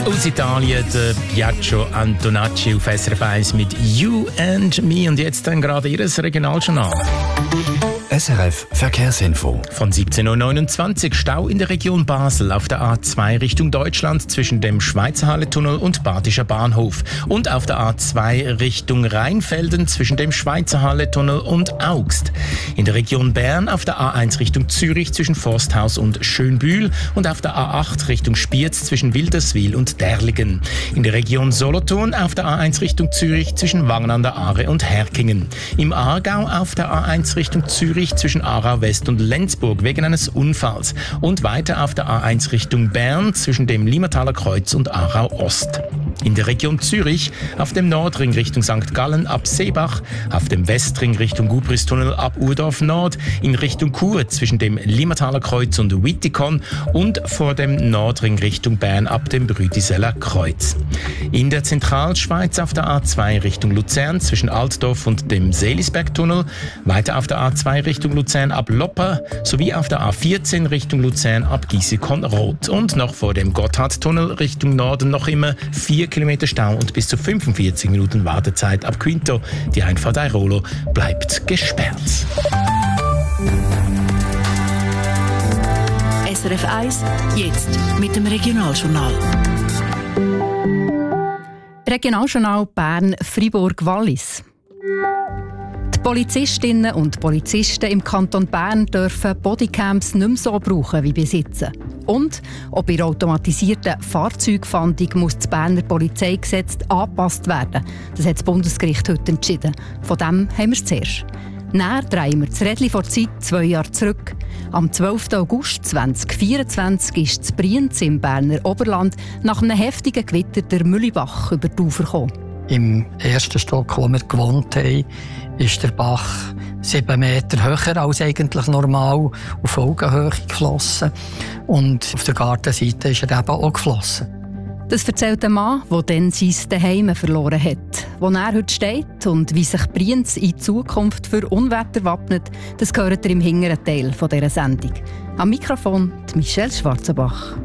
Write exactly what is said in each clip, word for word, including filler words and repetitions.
Aus Italien, der Biagio Antonacci auf S R F eins mit «You and Me». Und jetzt dann gerade Ihr Regionaljournal. S R F Verkehrsinfo. Von siebzehn Uhr neunundzwanzig Stau in der Region Basel auf der A zwei Richtung Deutschland zwischen dem Schweizerhalle-Tunnel und Badischer Bahnhof. Und auf der A zwei Richtung Rheinfelden zwischen dem Schweizerhalle-Tunnel und Augst. In der Region Bern auf der A eins Richtung Zürich zwischen Forsthaus und Schönbühl und auf der A acht Richtung Spiez zwischen Wilderswil und Derligen. In der Region Solothurn auf der A eins Richtung Zürich zwischen Wangen an der Aare und Herkingen. Im Aargau auf der A eins Richtung Zürich zwischen Aarau West und Lenzburg wegen eines Unfalls und weiter auf der A eins Richtung Bern zwischen dem Limmertaler Kreuz und Aarau Ost. In der Region Zürich auf dem Nordring Richtung Sankt Gallen ab Seebach, auf dem Westring Richtung Gubristunnel ab Urdorf Nord, in Richtung Chur zwischen dem Limmertaler Kreuz und Wittikon und vor dem Nordring Richtung Bern ab dem Brütiseller Kreuz. In der Zentralschweiz auf der A zwei Richtung Luzern zwischen Altdorf und dem Seelisbergtunnel, weiter auf der A zwei Richtung Luzern ab Lopper sowie auf der A vierzehn Richtung Luzern ab Giesecon-Roth. Und noch vor dem Gotthardtunnel Richtung Norden noch immer vier Kilometer Stau und bis zu fünfundvierzig Minuten Wartezeit ab Quinto. Die Einfahrt Airolo bleibt gesperrt. S R F eins, jetzt mit dem Regionaljournal. Regionaljournal Bern-Fribourg-Wallis. Die Polizistinnen und Polizisten im Kanton Bern dürfen Bodycams nicht mehr so brauchen wie bis jetzt. Und ob ihre automatisierten Fahrzeugfahndung muss das Berner Polizeigesetz angepasst werden. Das hat das Bundesgericht heute entschieden. Von dem haben wir es zuerst. Dann drehen wir das Rädchen vor der Zeit zwei Jahre zurück. Am zwölften August zweitausendvierundzwanzig ist das Brienz im Berner Oberland nach einem heftigen Gewitter der Mühlibach über die Ufer gekommen. Im ersten Stock, wo wir gewohnt haben, ist der Bach sieben Meter höher als eigentlich normal auf Augenhöhe geflossen. Und auf der Gartenseite ist er eben auch geflossen. Das erzählt ein Mann, der dann sein Zuhause verloren hat. Wo er heute steht und wie sich Brienz in Zukunft für Unwetter wappnet, das hört ihr im hinteren Teil dieser Sendung. Am Mikrofon die Michelle Schwarzenbach.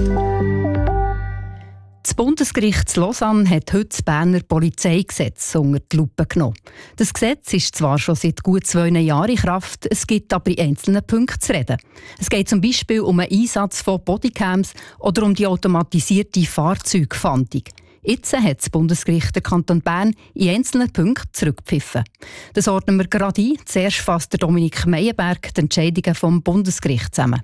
Das Bundesgericht Lausanne hat heute das Berner Polizeigesetz unter die Lupe genommen. Das Gesetz ist zwar schon seit gut zwei Jahren in Kraft, es gibt aber in einzelnen Punkten zu reden. Es geht zum Beispiel um den Einsatz von Bodycams oder um die automatisierte Fahrzeugfahndung. Jetzt hat das Bundesgericht den Kanton Bern in einzelnen Punkten zurückgepfiffen. Das ordnen wir gerade ein. Zuerst fasst Dominik Meyerberg die Entscheidungen vom Bundesgericht zusammen.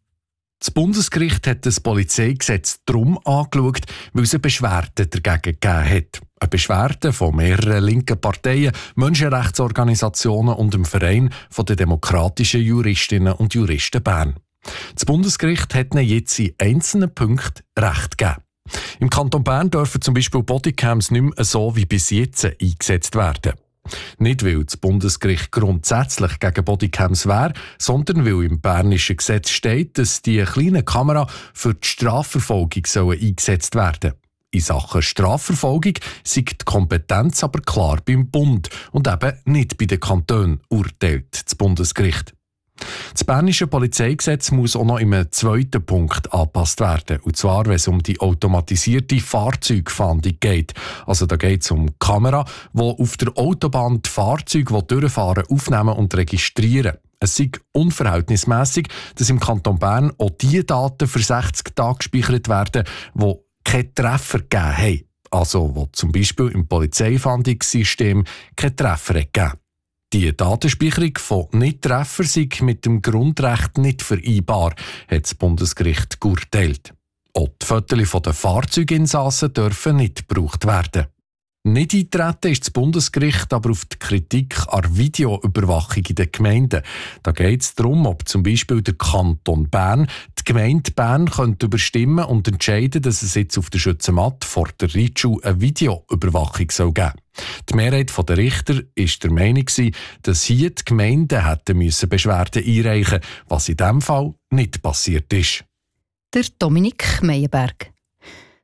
Das Bundesgericht hat das Polizeigesetz darum angeschaut, weil es eine Beschwerde dagegen gegeben hat. Eine Beschwerde von mehreren linken Parteien, Menschenrechtsorganisationen und dem Verein der demokratischen Juristinnen und Juristen Bern. Das Bundesgericht hat ihnen jetzt in einzelnen Punkten Recht gegeben. Im Kanton Bern dürfen zum Beispiel Bodycams nicht mehr so wie bis jetzt eingesetzt werden. Nicht, weil das Bundesgericht grundsätzlich gegen Bodycams wäre, sondern weil im bernischen Gesetz steht, dass die kleinen Kameras für die Strafverfolgung sollen eingesetzt werden. In Sachen Strafverfolgung sei die Kompetenz aber klar beim Bund und eben nicht bei den Kantonen, urteilt das Bundesgericht. Das bernische Polizeigesetz muss auch noch im zweiten Punkt angepasst werden. Und zwar, wenn es um die automatisierte Fahrzeugfahndung geht. Also da geht es um Kameras, die auf der Autobahn die Fahrzeuge, die durchfahren, aufnehmen und registrieren. Es sei unverhältnismässig, dass im Kanton Bern auch die Daten für sechzig Tage gespeichert werden, die keine Treffer gegeben haben. Also wo zum Beispiel im Polizeifahndungssystem keine Treffer gegeben. Die Datenspeicherung von Nicht-Treffern sei mit dem Grundrecht nicht vereinbar, hat das Bundesgericht geurteilt. Auch die Fotos der Fahrzeuginsassen dürfen nicht gebraucht werden. Nicht eintreten ist das Bundesgericht aber auf die Kritik an Videoüberwachung in den Gemeinden. Da geht es darum, ob zum Beispiel der Kanton Bern die Gemeinde Bern könnte überstimmen und entscheiden, dass es jetzt auf der Schützenmatte vor der Reitschule eine Videoüberwachung soll geben. Die Mehrheit der Richter war der Meinung, dass hier die Gemeinden hätten müssen Beschwerden einreichen müssen, was in diesem Fall nicht passiert ist. Der Dominik Meyerberg.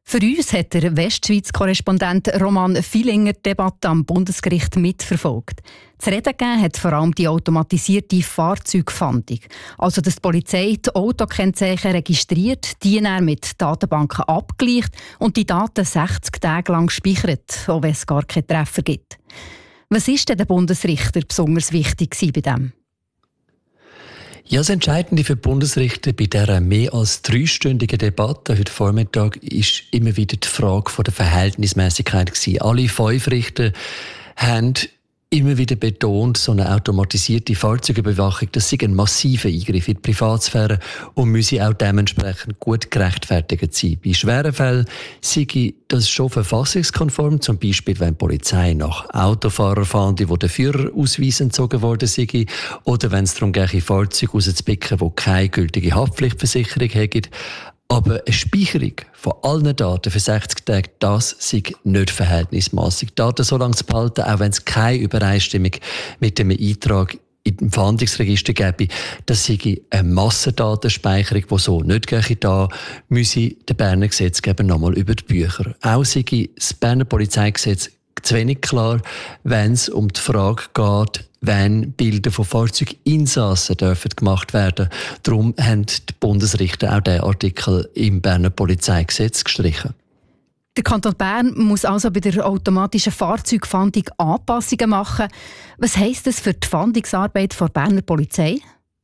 Für uns hat der Westschweiz-Korrespondent Roman Filinger die Debatte am Bundesgericht mitverfolgt. Zu reden gegeben hat vor allem die automatisierte Fahrzeugfahndung. Also, dass die Polizei die Autokennzeichen registriert, die dann mit Datenbanken abgleicht und die Daten sechzig Tage lang speichert, auch wenn es gar keine Treffer gibt. Was ist denn der Bundesrichter besonders wichtig bei dem? Ja, das Entscheidende für die Bundesrichter bei dieser mehr als dreistündigen Debatte heute Vormittag ist immer wieder die Frage von der Verhältnismäßigkeit gewesen. Alle fünf Richter haben immer wieder betont, so eine automatisierte Fahrzeugüberwachung, das sei ein massiver Eingriff in die Privatsphäre und müsse auch dementsprechend gut gerechtfertigt sein. Bei schweren Fällen sei das schon verfassungskonform, zum Beispiel wenn die Polizei nach Autofahrern fahnde, wo der Führerausweis entzogen worden sei, oder wenn es darum gehe, Fahrzeuge rauszupicken, die keine gültige Haftpflichtversicherung haben. Aber eine Speicherung von allen Daten für sechzig Tage, das sei nicht verhältnismäßig. Daten so lange zu behalten, auch wenn es keine Übereinstimmung mit dem Eintrag im Fahndungsregister gäbe, das sei eine Massendatenspeicherung, die so nicht gehe. Da müsse der Berner Gesetzgeber nochmal über die Bücher. Auch sei das Berner Polizeigesetz zu wenig klar, wenn es um die Frage geht, wenn Bilder von Fahrzeuginsassen dürfen gemacht werden. Darum haben die Bundesrichter auch diesen Artikel im Berner Polizeigesetz gestrichen. Der Kanton Bern muss also bei der automatischen Fahrzeugfahndung Anpassungen machen. Was heisst das für die Fahndungsarbeit der Berner Polizei?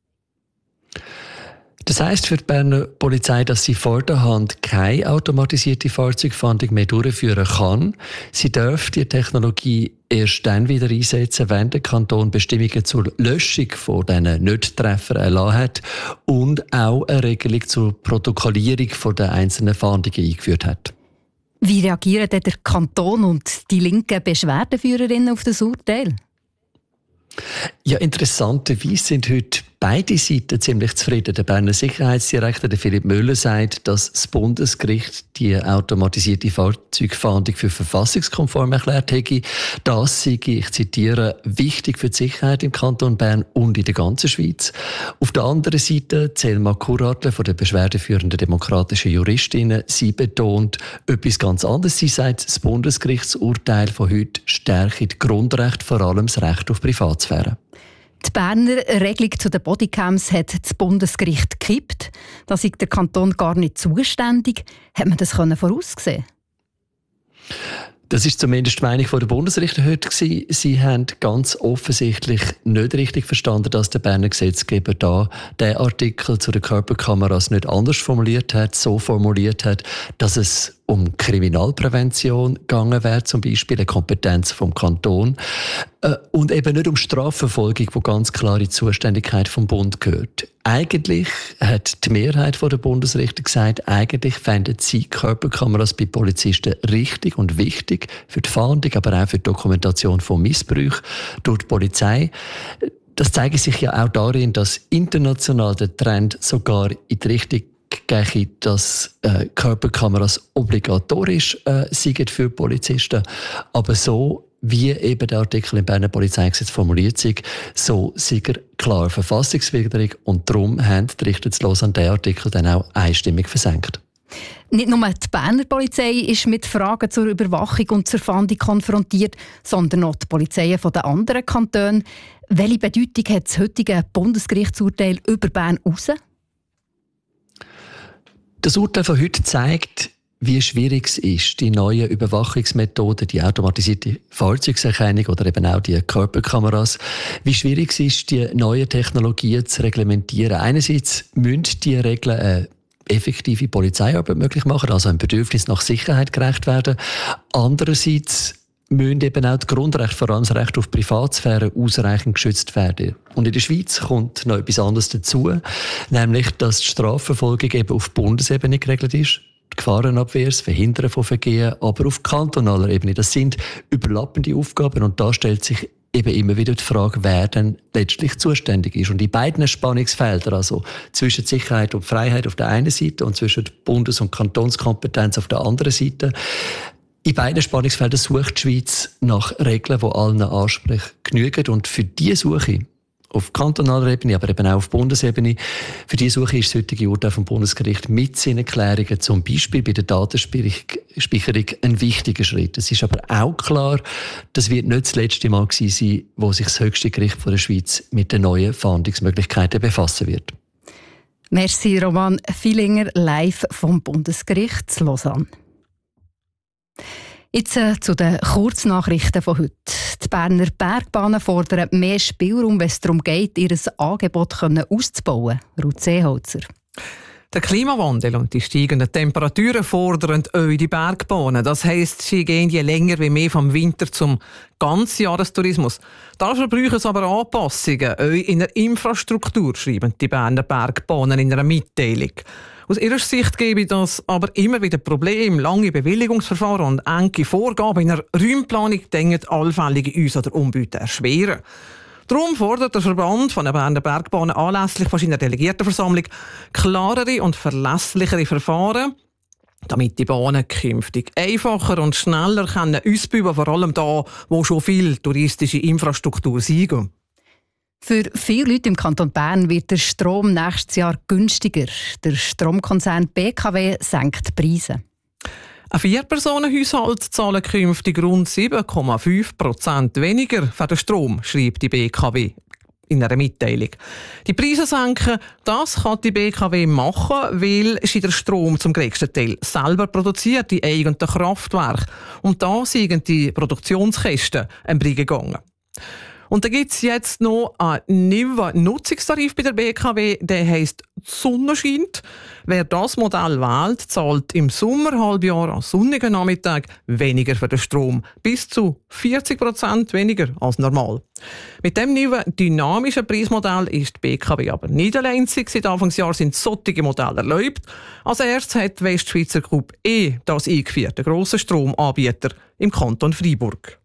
Das heisst für die Berner Polizei, dass sie vor der Hand keine automatisierte Fahrzeugfahndung mehr durchführen kann. Sie darf die Technologie erst dann wieder einsetzen, wenn der Kanton Bestimmungen zur Löschung von diesen Nicht-Treffern erlassen hat und auch eine Regelung zur Protokollierung von der einzelnen Fahndungen eingeführt hat. Wie reagieren denn der Kanton und die linken Beschwerdeführerinnen auf das Urteil? Ja, interessanterweise sind heute beide Seiten ziemlich zufrieden. Der Berner Sicherheitsdirektor Philipp Müller sagt, dass das Bundesgericht die automatisierte Fahrzeugfahndung für verfassungskonform erklärt hätte. Das sei, ich zitiere, wichtig für die Sicherheit im Kanton Bern und in der ganzen Schweiz. Auf der anderen Seite Selma Kuratler von der beschwerdeführenden demokratischen Juristinnen, sie betont etwas ganz anderes. Sie sagt, das Bundesgerichtsurteil von heute stärke die Grundrechte, vor allem das Recht auf Privatsphäre. Die Berner Regelung zu den Bodycams hat das Bundesgericht gekippt. Da ist der Kanton gar nicht zuständig. Hat man das voraussehen? Das ist zumindest die Meinung der Bundesrichter heute gewesen. Sie haben ganz offensichtlich nicht richtig verstanden, dass der Berner Gesetzgeber da den Artikel zu den Körperkameras nicht anders formuliert hat, so formuliert hat, dass es um Kriminalprävention gegangen wäre, zum Beispiel eine Kompetenz vom Kanton, äh, und eben nicht um Strafverfolgung, wo ganz klar in die Zuständigkeit vom Bund gehört. Eigentlich hat die Mehrheit der Bundesrichter gesagt, eigentlich fänden sie Körperkameras bei Polizisten richtig und wichtig für die Fahndung, aber auch für die Dokumentation von Missbrauch durch die Polizei. Das zeigt sich ja auch darin, dass international der Trend sogar in die Richtung gehe, dass äh, Körperkameras obligatorisch äh, sind für Polizisten. Aber so, wie eben der Artikel im Berner Polizeigesetz formuliert ist, so sind er klar verfassungswidrig und darum haben die Richter zu Lausanne den Artikel dann auch einstimmig versenkt. Nicht nur die Berner Polizei ist mit Fragen zur Überwachung und zur Fahndung konfrontiert, sondern auch die Polizeien der anderen Kantone. Welche Bedeutung hat das heutige Bundesgerichtsurteil über Bern raus? Das Urteil von heute zeigt, wie schwierig es ist, die neuen Überwachungsmethoden, die automatisierte Fahrzeugserkennung oder eben auch die Körperkameras, wie schwierig es ist, die neuen Technologien zu reglementieren. Einerseits müssen die Regeln eine effektive Polizeiarbeit möglich machen, also ein Bedürfnis nach Sicherheit gerecht werden. Andererseits müssen eben auch die Grundrechte, vor allem das Recht auf Privatsphäre, ausreichend geschützt werden. Und in der Schweiz kommt noch etwas anderes dazu, nämlich, dass die Strafverfolgung eben auf Bundesebene geregelt ist. Die Gefahrenabwehr, das Verhindern von Vergehen, aber auf kantonaler Ebene. Das sind überlappende Aufgaben und da stellt sich eben immer wieder die Frage, wer denn letztlich zuständig ist. Und in beiden Spannungsfeldern, also zwischen Sicherheit und Freiheit auf der einen Seite und zwischen Bundes- und Kantonskompetenz auf der anderen Seite, in beiden Spannungsfeldern sucht die Schweiz nach Regeln, die allen Ansprüchen genügen. Und für diese Suche auf kantonaler Ebene, aber eben auch auf Bundesebene. Für diese Suche ist das heutige Urteil vom Bundesgericht mit seinen Klärungen, zum Beispiel bei der Datenspeicherung, ein wichtiger Schritt. Es ist aber auch klar, das wird nicht das letzte Mal gewesen sein, wo sich das höchste Gericht von der Schweiz mit den neuen Fahndungsmöglichkeiten befassen wird. Merci, Roman Villinger, live vom Bundesgericht zu Lausanne. Jetzt äh, zu den Kurznachrichten von heute. Die Berner Bergbahnen fordern mehr Spielraum, wenn es darum geht, ihr Angebot auszubauen. Ruth Seeholzer. Der Klimawandel und die steigenden Temperaturen fordern euch die Bergbahnen. Das heisst, sie gehen je länger wie mehr vom Winter zum Ganzjahrestourismus. Dafür brauchen sie aber Anpassungen euch in der Infrastruktur, schreiben die Berner Bergbahnen in einer Mitteilung. Aus ihrer Sicht gebe das aber immer wieder Probleme. Lange Bewilligungsverfahren und enge Vorgaben in der Räumplanung denken allfällige Uns- oder Umbauten erschweren. Darum fordert der Verband von der Berner Bergbahnen anlässlich von seiner Delegiertenversammlung klarere und verlässlichere Verfahren, damit die Bahnen künftig einfacher und schneller können ausbauen, vor allem da, wo schon viel touristische Infrastruktur sind. Für viele Leute im Kanton Bern wird der Strom nächstes Jahr günstiger. Der Stromkonzern B K W senkt die Preise. Ein Vier-Personen-Haushalt zahlen künftig rund sieben Komma fünf Prozent weniger für den Strom, schreibt die B K W in einer Mitteilung. Die Preise senken, das kann die B K W machen, weil sie den Strom zum grössten Teil selber produziert, die eigenen Kraftwerke. Und da sind die Produktionskosten am Brei gegangen. Und da gibt es jetzt noch einen neuen Nutzungstarif bei der B K W, der heisst «Sonne scheint». Wer das Modell wählt, zahlt im Sommerhalbjahr an sonnigen Nachmittag weniger für den Strom, bis zu vierzig Prozent weniger als normal. Mit dem neuen dynamischen Preismodell ist die B K W aber nicht allein. Seit Anfangsjahr sind solche Modelle erlaubt. Als erstes hat die Westschweizer Group E das eingeführt, der grosse Stromanbieter im Kanton Freiburg.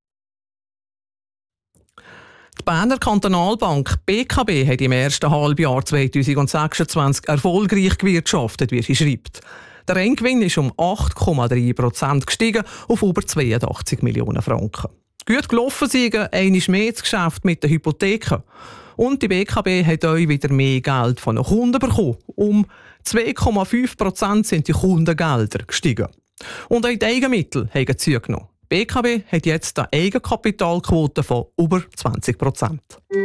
Die Berner Kantonalbank B K B hat im ersten Halbjahr zwanzig sechsundzwanzig erfolgreich gewirtschaftet, wie sie schreibt. Der Renngewinn ist um acht Komma drei Prozent gestiegen auf über zweiundachtzig Millionen Franken. Gut gelaufen sind einmal mehr das Geschäft mit den Hypotheken. Und die B K B hat euch wieder mehr Geld von den Kunden bekommen. Um zwei Komma fünf Prozent sind die Kundengelder gestiegen. Und auch die Eigenmittel haben zugenommen. B K W hat jetzt eine Eigenkapitalquote von über zwanzig Prozent.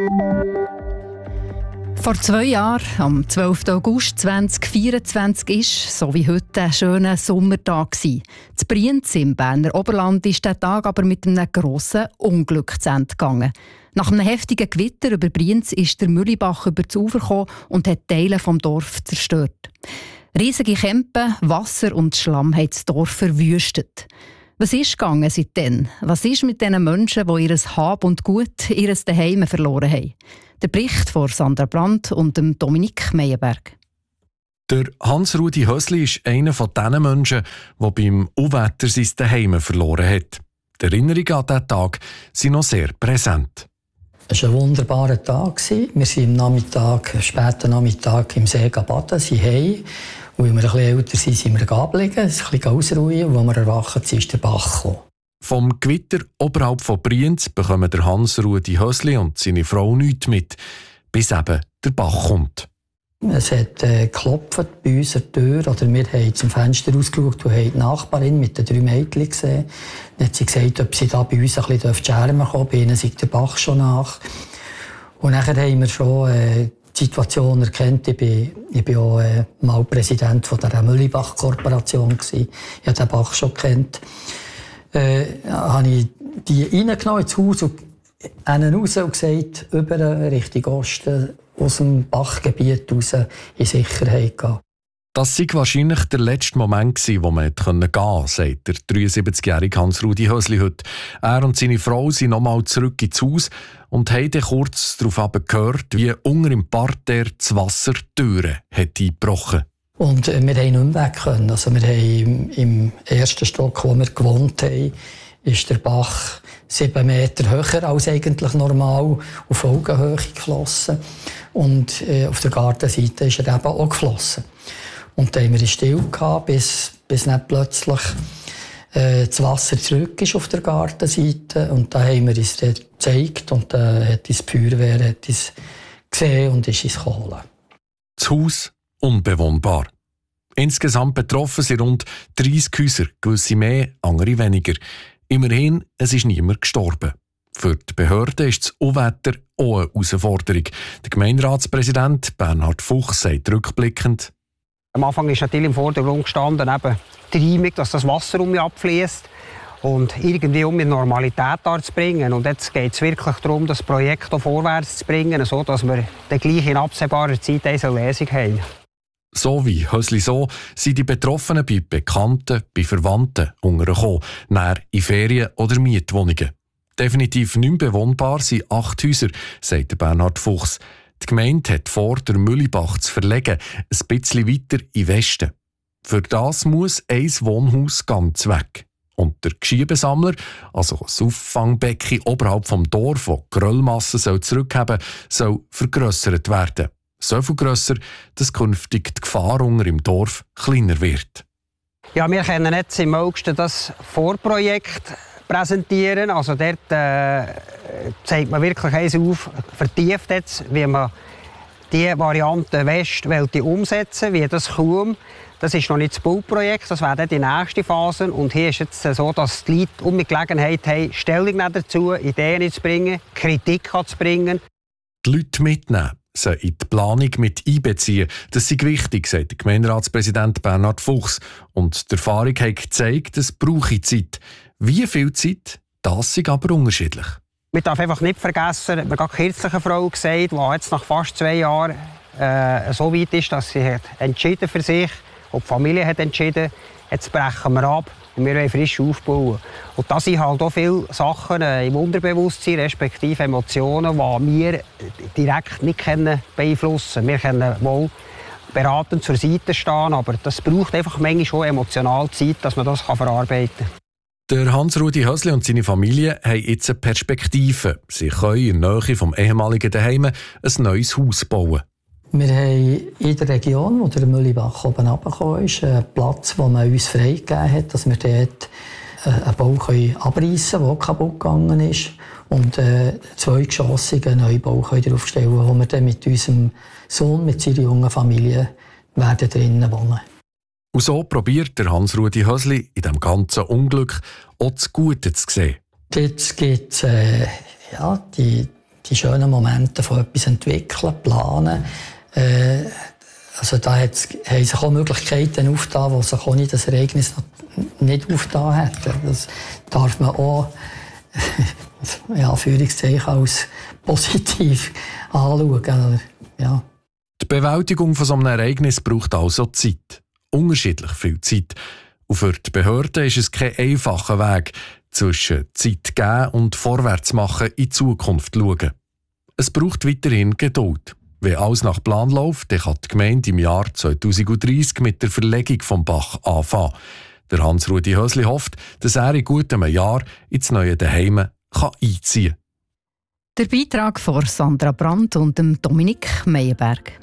Vor zwei Jahren, am zwölften August zweitausendvierundzwanzig, war, so wie heute, ein schöner Sommertag. In Brienz im Berner Oberland ist der Tag aber mit einem grossen Unglück zu Ende gegangen. Nach einem heftigen Gewitter über Brienz ist der Mühlibach über das Ufer gekommen und hat Teile vom Dorf zerstört. Riesige Kämpfe, Wasser und Schlamm haben das Dorf verwüstet. Was ist gegangen seitdem? Was ist mit den Menschen, die ihr Hab und Gut, ihr Zuhause verloren haben? Der Bericht von Sandra Brandt und Dominik Meyerberg. Der Hans-Rudi Hösli ist einer von diesen Menschen, der beim Unwetter sein Zuhause verloren hat. Die Erinnerungen an diesen Tag sind noch sehr präsent. Es war ein wunderbarer Tag. Wir sind am Nachmittag, späten Nachmittag im See baden, sind heim. Und weil wir ein bisschen älter sind, sind wir geblieben, ein bisschen ausruhen. Und als wir erwachen, ist der Bach gekommen. Vom Gewitter oberhalb von Brienz bekommen der Hans-Rudi Hösli und seine Frau nichts mit, bis eben der Bach kommt. Es hat äh, geklopft bei uns an der Tür. Oder wir haben zum Fenster rausgeschaut und haben die Nachbarin mit den drei Mädchen gesehen. Dann hat sie gesagt, ob sie da bei uns ein bisschen Schermen kommen. Bei ihnen sei der Bach schon nach. Und nachher haben wir schon äh, die Situation erkannt. Ich bin, ich bin auch äh, mal Präsident von der Mühlibach-Korporation. Ich habe den Bach schon gekannt. Äh, habe ich die reingenommen ins Haus und einen raus und gesagt, über Richtung Osten, aus dem Bachgebiet raus in Sicherheit gehen. Das war wahrscheinlich der letzte Moment, wo man gehen konnte, sagt der dreiundsiebzigjährige Hans-Rudi Hösli heute. Er und seine Frau sind nochmal zurück ins Haus und haben dann kurz darauf gehört, wie unter im Parterre das Wasser die Türen hat eingebrochen. Und äh, wir haben nicht weg können. Also wir haben im, im ersten Stock, wo wir gewohnt haben, ist der Bach sieben Meter höher als eigentlich normal auf Augenhöhe geflossen. Und äh, auf der Gartenseite ist er eben auch geflossen. Und dann haben wir still gehabt, bis, bis dann plötzlich äh, das Wasser zurück ist auf der Gartenseite. Und da haben wir uns gezeigt und dann hat die Feuerwehr hat es gesehen und ist es holen. Das Haus unbewohnbar. Insgesamt betroffen sind rund dreissig Häuser, gewisse mehr, andere weniger. Immerhin, es ist niemand gestorben. Für die Behörden ist das Unwetter auch eine Herausforderung. Der Gemeinderatspräsident Bernhard Fuchs sagt rückblickend: Am Anfang ist natürlich im Vordergrund gestanden, eben die Reimung, dass das Wasser um mich abfließt und irgendwie um die Normalität zu bringen. Und jetzt geht es wirklich darum, das Projekt auch vorwärts zu bringen, sodass wir dann gleich in absehbarer Zeit eine Lösung haben. So wie Hösli so sind die Betroffenen bei Bekannten, bei Verwandten untergekommen, näher in Ferien- oder Mietwohnungen. Definitiv nicht mehr bewohnbar sind acht Häuser, sagt Bernhard Fuchs. Die Gemeinde hat vor, den Mühlibach zu verlegen, ein bisschen weiter in den Westen. Für das muss ein Wohnhaus ganz weg. Und der Geschiebesammler, also das Auffangbecken oberhalb vom Dorf, das Gröllmasse zurückhaben soll, soll vergrössert werden. So viel grösser, dass künftig die Gefahr unter im Dorf kleiner wird. Ja, wir können jetzt im August das Vorprojekt präsentieren. Also dort äh, zeigt man wirklich eins auf, vertieft jetzt, wie man die Variante West umsetzen will, wie das kommt. Das ist noch nicht das Bauprojekt, das wäre dann die nächste Phase. Und hier ist es jetzt so, dass die Leute um die Gelegenheit haben, Stellung dazu, Ideen zu bringen, Kritik zu bringen. Die Leute mitnehmen, sie in die Planung mit einbeziehen, das ist wichtig, sagt der Gemeinderatspräsident Bernhard Fuchs. Und die Erfahrung hat gezeigt, es brauche Zeit. Wie viel Zeit, das ist aber unterschiedlich. Man darf einfach nicht vergessen, man hat gerade kürzlich eine Frau gesagt, die jetzt nach fast zwei Jahren äh, so weit ist, dass sie hat entschieden für sich, ob die Familie hat entschieden, jetzt brechen wir ab und wir wollen frisch aufbauen. Und da sind halt auch viele Sachen äh, im Unterbewusstsein, respektive Emotionen, die wir direkt nicht beeinflussen können. Wir können wohl beratend zur Seite stehen, aber das braucht einfach manchmal schon emotional Zeit, dass man das verarbeiten kann. Der Hans-Rudi Hösli und seine Familie haben jetzt eine Perspektive. Sie können in der Nähe vom ehemaligen Daheim ein neues Haus bauen. Wir haben in der Region, wo der Mühlibach oben runtergekommen ist, einen Platz, den man uns freigegeben hat, dass wir dort einen Bau abreißen können, der kaputt gegangen ist, und einen zweigeschossigen Neubau draufstellen können, wo wir dann mit unserem Sohn, mit seiner jungen Familie, werden drinnen wohnen. Und so probiert der Hans-Rudi Hösli in diesem ganzen Unglück auch das Gute zu sehen. Jetzt gibt es äh, ja, die, die schönen Momente von etwas entwickeln, planen. Äh, also da haben sich auch Möglichkeiten aufgetan, die sich ohne das Ereignis noch nicht aufgetan hätten. Das darf man auch ja, Führungszeichen als positiv anschauen. Ja. Die Bewältigung von so einem Ereignis braucht also Zeit. Unterschiedlich viel Zeit. Und für die Behörden ist es kein einfacher Weg, zwischen Zeit geben und vorwärts machen in die Zukunft schauen. Es braucht weiterhin Geduld. Wenn alles nach Plan läuft, dann kann die Gemeinde im Jahr zweitausenddreissig mit der Verlegung vom Bach anfangen. Der Hans-Rudi Hösli hofft, dass er in gutem Jahr ins neue Daheim einziehen kann. Der Beitrag von Sandra Brandt und Dominik Meyerberg.